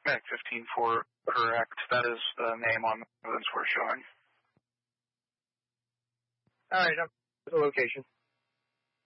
Mac 15-4, correct. That is the name on the evidence we're showing. All right, the location.